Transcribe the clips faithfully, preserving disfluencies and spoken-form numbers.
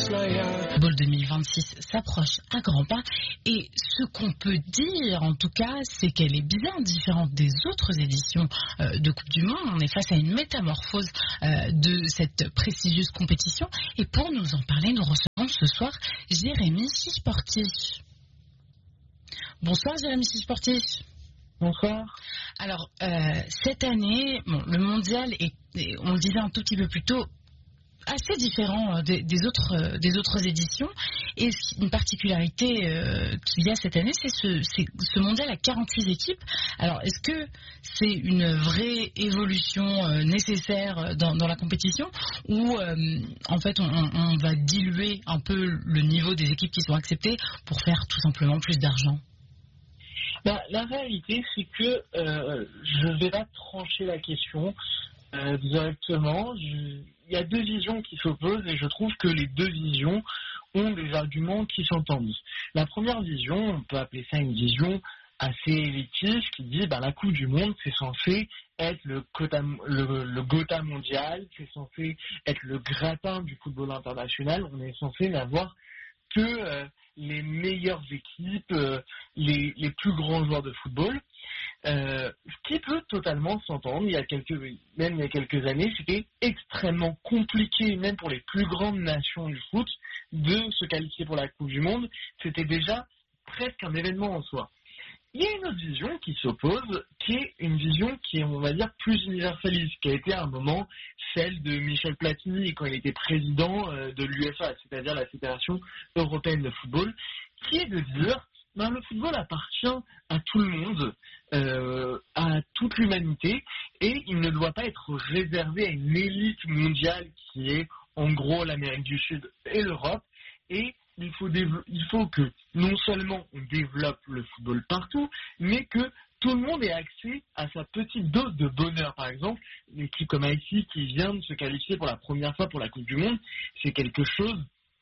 Ball deux mille vingt-six s'approche à grands pas et ce qu'on peut dire en tout cas c'est qu'elle est bien différente des autres éditions euh, de Coupe du Monde. On est face à une métamorphose euh, de cette prestigieuse compétition et pour nous en parler nous recevons ce soir Jérémy Chichporty. Bonsoir Jérémy Chichporty. Bonsoir. Alors euh, cette année bon, le mondial est, on le disait un tout petit peu plus tôt, assez différent des, des, autres, des autres éditions. Et une particularité euh, qu'il y a cette année, c'est ce, c'est ce mondial à quarante-huit équipes. Alors, est-ce que c'est une vraie évolution euh, nécessaire dans, dans la compétition ou euh, en fait on, on va diluer un peu le niveau des équipes qui sont acceptées pour faire tout simplement plus d'argent? Bah, la réalité, c'est que euh, je ne vais pas trancher la question euh, directement. Je... Il y a deux visions qui s'opposent et je trouve que les deux visions ont des arguments qui s'entendent. La première vision, on peut appeler ça une vision assez élitiste qui dit bah, la Coupe du Monde, c'est censé être le quota, le, le Gotha mondial, c'est censé être le gratin du football international. On est censé n'avoir que euh, les meilleures équipes, euh, les, les plus grands joueurs de football. Euh, ce qui peut totalement s'entendre. Il y a quelques, même il y a quelques années, c'était extrêmement compliqué, même pour les plus grandes nations du foot, de se qualifier pour la Coupe du Monde. C'était déjà presque un événement en soi. Il y a une autre vision qui s'oppose, qui est une vision qui est, on va dire, plus universaliste, qui a été à un moment celle de Michel Platini quand il était président de l'U F A, c'est-à-dire la Fédération Européenne de Football, qui est de dire ben, le football appartient à tout le monde, euh, à toute l'humanité, et il ne doit pas être réservé à une élite mondiale qui est en gros l'Amérique du Sud et l'Europe, et il faut, dév- il faut que non seulement on développe le football partout, mais que tout le monde ait accès à sa petite dose de bonheur. Par exemple, une équipe comme Haïti qui vient de se qualifier pour la première fois pour la Coupe du Monde, c'est quelque chose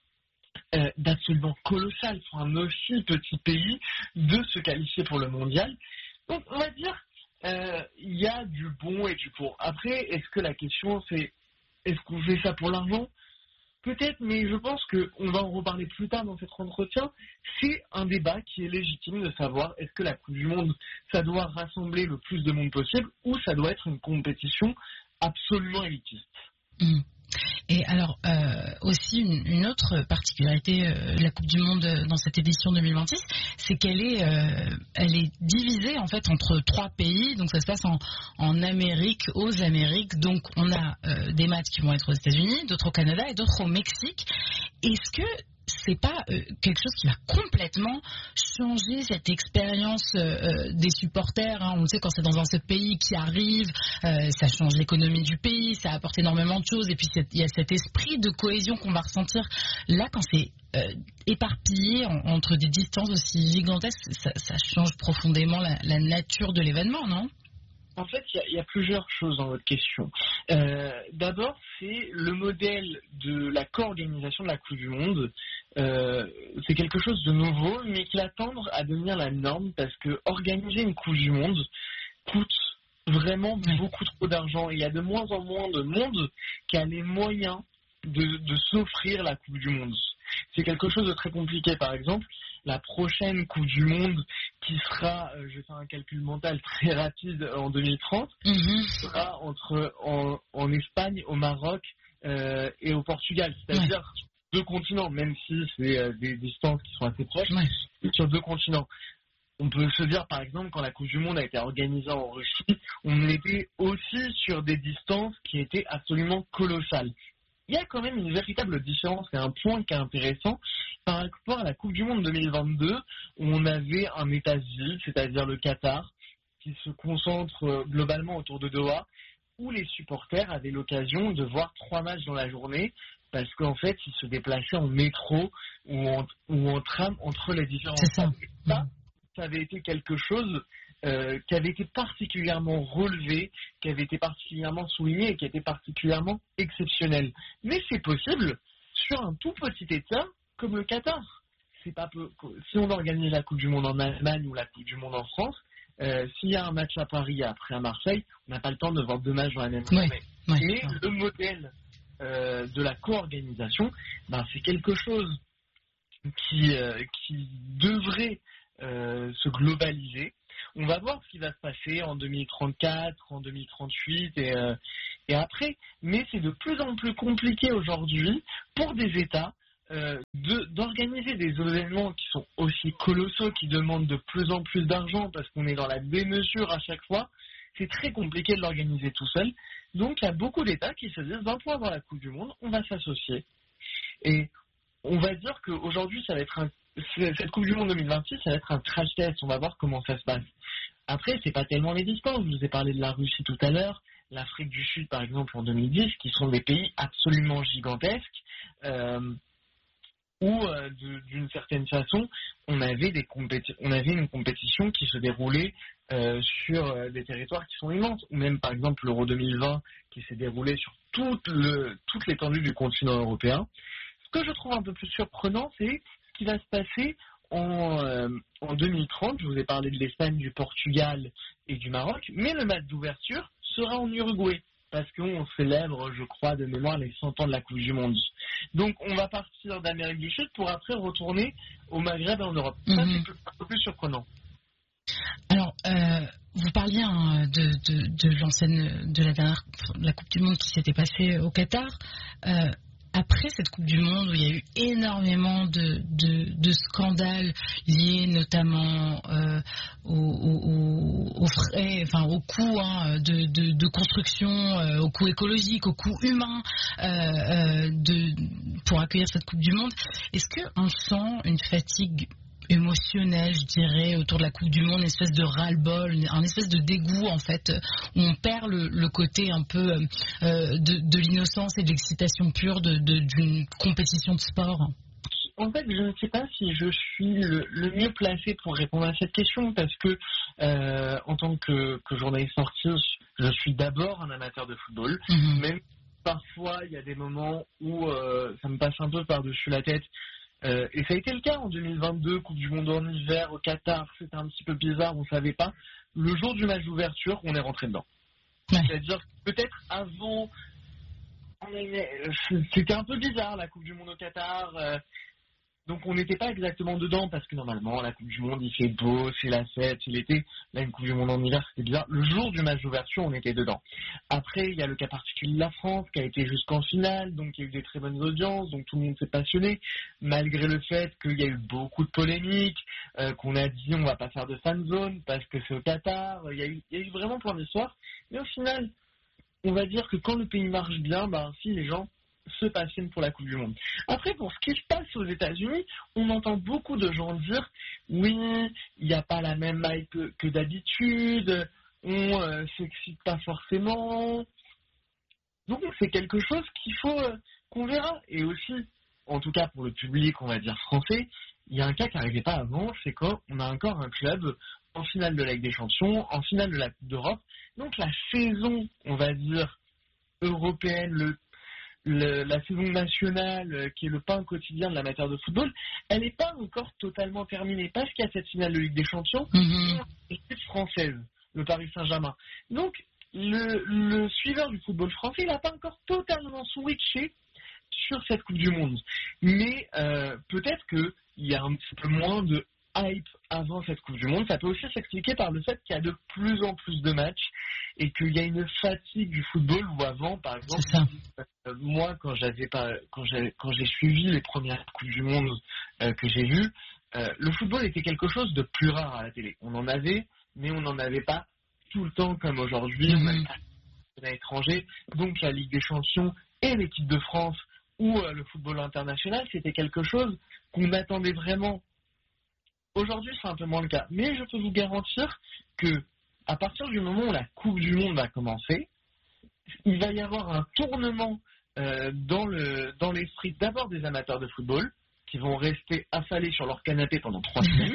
Euh, d'absolument colossal pour un aussi petit pays de se qualifier pour le mondial. Donc on va dire euh, il y a du bon et du pour. Après, est-ce que la question c'est est-ce qu'on fait ça pour l'argent? Peut-être, mais je pense qu'on va en reparler plus tard dans cet entretien. C'est un débat qui est légitime de savoir est-ce que la Coupe du Monde, ça doit rassembler le plus de monde possible ou ça doit être une compétition absolument élitiste. Mmh. Et alors, euh, aussi, une, une autre particularité euh, de la Coupe du Monde euh, dans cette édition deux mille vingt-six, c'est qu'elle est, euh, elle est divisée en fait entre trois pays. Donc, ça se passe en, en Amérique, aux Amériques. Donc, on a euh, des matchs qui vont être aux États-Unis, d'autres au Canada et d'autres au Mexique. Est-ce que c'est pas euh, quelque chose qui va complètement changer cette expérience euh, des supporters, hein. On sait quand c'est dans un seul pays qui arrive, euh, ça change l'économie du pays, ça apporte énormément de choses et puis il y a cet esprit de cohésion qu'on va ressentir là quand c'est euh, éparpillé en, entre des distances aussi gigantesques, ça, ça change profondément la, la nature de l'événement, non ? En fait, il y, y a plusieurs choses dans votre question. Euh, d'abord, c'est le modèle de la co-organisation de la Coupe du Monde. Euh, c'est quelque chose de nouveau, mais qui va tendre à devenir la norme parce que organiser une Coupe du Monde coûte vraiment beaucoup trop d'argent. Et il y a de moins en moins de monde qui a les moyens de, de s'offrir la Coupe du Monde. C'est quelque chose de très compliqué. Par exemple, la prochaine Coupe du Monde qui sera, euh, je vais faire un calcul mental très rapide, en deux mille trente, mm-hmm. sera entre, en, en Espagne, au Maroc euh, et au Portugal. C'est-à-dire ouais. deux continents, même si c'est euh, des distances qui sont assez proches, ouais. sur deux continents. On peut se dire, par exemple, quand la Coupe du Monde a été organisée en Russie, on était aussi sur des distances qui étaient absolument colossales. Il y a quand même une véritable différence et un point qui est intéressant par rapport à la Coupe du Monde deux mille vingt-deux où on avait un État vide, c'est-à-dire le Qatar, qui se concentre globalement autour de Doha, où les supporters avaient l'occasion de voir trois matchs dans la journée parce qu'en fait, ils se déplaçaient en métro ou en, ou en tram entre les différents stades. Ça, ça avait été quelque chose Euh, qui avait été particulièrement relevé, qui avait été particulièrement souligné et qui était particulièrement exceptionnel. Mais c'est possible sur un tout petit État comme le Qatar. C'est pas peu... Si on organise la Coupe du Monde en Allemagne ou la Coupe du Monde en France, euh, s'il y a un match à Paris et après à Marseille, on n'a pas le temps de voir deux matchs dans la même journée. Ouais, ouais, Mais ouais. le modèle euh, de la co-organisation, ben, c'est quelque chose qui, euh, qui devrait euh, se globaliser. On va voir ce qui va se passer en deux mille trente-quatre, en deux mille trente-huit et, euh, et après. Mais c'est de plus en plus compliqué aujourd'hui pour des États euh, de, d'organiser des événements qui sont aussi colossaux, qui demandent de plus en plus d'argent parce qu'on est dans la démesure à chaque fois. C'est très compliqué de l'organiser tout seul. Donc il y a beaucoup d'États qui se disent, ben, pour avoir la Coupe du Monde, on va s'associer. Et on va dire qu'aujourd'hui, ça va être un, cette Coupe du Monde deux mille vingt-six, ça va être un crash test. On va voir comment ça se passe. Après, c'est pas tellement les distances. Je vous ai parlé de la Russie tout à l'heure, l'Afrique du Sud, par exemple, en deux mille dix, qui sont des pays absolument gigantesques, euh, où, euh, de, d'une certaine façon, on avait, des compéti- on avait une compétition qui se déroulait euh, sur euh, des territoires qui sont immenses. Ou même, par exemple, l'Euro deux mille vingt, qui s'est déroulé sur toute, le, toute l'étendue du continent européen. Ce que je trouve un peu plus surprenant, c'est ce qui va se passer en, euh, en deux mille trente. Je vous ai parlé de l'Espagne, du Portugal et du Maroc, mais le match d'ouverture sera en Uruguay, parce qu'on célèbre, je crois, de mémoire, les cent ans de la Coupe du Monde. Donc on va partir d'Amérique du Sud pour après retourner au Maghreb et en Europe. Ça, Mm-hmm. c'est plus, un peu plus surprenant. Alors, euh, vous parliez hein, de, de, de l'ancienne, de la dernière, de la Coupe du Monde qui s'était passée au Qatar. Euh, Après cette Coupe du Monde où il y a eu énormément de, de, de scandales liés notamment euh, aux, aux, aux frais, enfin aux coûts hein, de, de, de construction, euh, aux coûts écologiques, aux coûts humains euh, euh, de, pour accueillir cette Coupe du Monde, est-ce qu'on sent une fatigue émotionnel, je dirais, autour de la Coupe du Monde, une espèce de ras-le-bol, un espèce de dégoût, en fait, où on perd le, le côté un peu euh, de, de l'innocence et de l'excitation pure de, de, d'une compétition de sport? En fait, je ne sais pas si je suis le, le mieux placé pour répondre à cette question, parce que, euh, en tant que, que journaliste sportif, je suis d'abord un amateur de football, Mm-hmm. même parfois, il y a des moments où euh, ça me passe un peu par-dessus la tête. Euh, et ça a été le cas en deux mille vingt-deux, Coupe du Monde en hiver, au Qatar, c'était un petit peu bizarre, on ne savait pas. Le jour du match d'ouverture, on est rentré dedans. Ouais. C'est-à-dire que peut-être avant, c'était un peu bizarre la Coupe du Monde au Qatar, euh, donc on n'était pas exactement dedans, parce que normalement la Coupe du Monde il fait beau, c'est la fête, c'est l'été. Là une Coupe du Monde en hiver c'était bizarre. Le jour du match d'ouverture on était dedans. Après il y a le cas particulier de la France qui a été jusqu'en finale, donc il y a eu des très bonnes audiences, donc tout le monde s'est passionné, malgré le fait qu'il y a eu beaucoup de polémiques, euh, qu'on a dit on va pas faire de fan zone parce que c'est au Qatar, il y a eu, il y a eu vraiment plein d'histoires, mais au final on va dire que quand le pays marche bien, bah si les gens se passionnent pour la Coupe du Monde. Après, pour ce qui se passe aux États-Unis, on entend beaucoup de gens dire oui, il n'y a pas la même hype que, que d'habitude, on euh, s'excite pas forcément. Donc c'est quelque chose qu'il faut euh, qu'on verra. Et aussi, en tout cas pour le public, on va dire français, il y a un cas qui n'arrivait pas avant, c'est quand on a encore un club en finale de la Ligue des Champions, en finale de la Coupe d'Europe. Donc la saison, on va dire, européenne, le Le, la saison nationale, euh, qui est le pain quotidien de l'amateur de football, elle n'est pas encore totalement terminée, parce qu'il y a cette finale de Ligue des Champions, Mm-hmm. l'équipe française, le Paris Saint-Germain. Donc, le, le suiveur du football français, il n'a pas encore totalement switché sur cette Coupe du Monde. Mais euh, peut-être qu'il y a un petit peu moins de hype avant cette Coupe du Monde. Ça peut aussi s'expliquer par le fait qu'il y a de plus en plus de matchs et qu'il y a une fatigue du football où avant, par exemple, C'est ça. euh, moi, quand j'avais pas, quand j'ai, quand j'ai suivi les premières Coupes du Monde euh, que j'ai vues, euh, le football était quelque chose de plus rare à la télé. On en avait, mais on n'en avait pas tout le temps comme aujourd'hui. Mm-hmm. On avait pas à l'étranger, donc la Ligue des Champions et l'équipe de France ou euh, le football international, c'était quelque chose qu'on attendait vraiment. Aujourd'hui, c'est un peu moins le cas. Mais je peux vous garantir que à partir du moment où la Coupe du Monde va commencer, il va y avoir un tournement euh, dans, le, dans l'esprit d'abord des amateurs de football qui vont rester affalés sur leur canapé pendant trois semaines.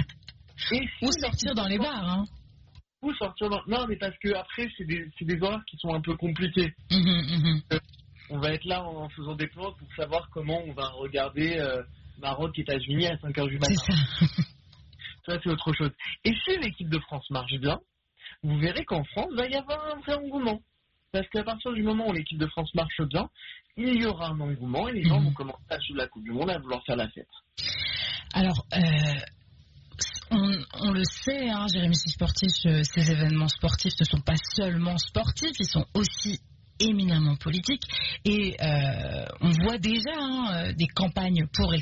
Et Ou sortir dans les bars. Hein. Ou sortir dans... Non, mais parce que après, c'est des, c'est des horaires qui sont un peu compliqués. Mm-hmm, mm-hmm. Euh, on va être là en faisant des plans pour savoir comment on va regarder euh, Maroc-États-Unis à cinq heures du matin. C'est ça. Ça, c'est autre chose. Et si l'équipe de France marche bien, vous verrez qu'en France, il va y avoir un vrai engouement. Parce qu'à partir du moment où l'équipe de France marche bien, il y aura un engouement et les gens mmh. vont commencer à suivre la Coupe du Monde, à vouloir faire la fête. Alors, euh, on, on le sait, hein, Jérémy Sportif, ces événements sportifs ne sont pas seulement sportifs, ils sont aussi éminemment politiques. Et euh, on voit déjà hein, des campagnes pour